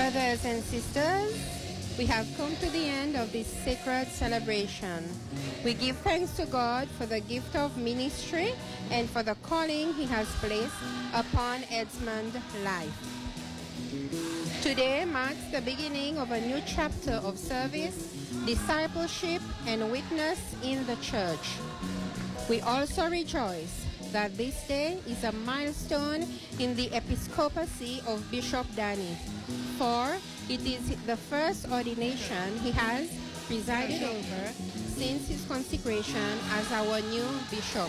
Brothers and sisters, we have come to the end of this sacred celebration. We give thanks to God for the gift of ministry and for the calling He has placed upon Edmund's life. Today marks the beginning of a new chapter of service, discipleship, and witness in the church. We also rejoice that this day is a milestone in the episcopacy of Bishop Danny, for it is the first ordination he has presided over since his consecration as our new bishop.